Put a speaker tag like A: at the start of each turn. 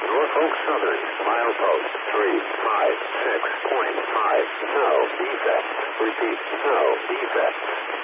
A: Norfolk Southern, milepost 356.5. No defect. Repeat, no defect.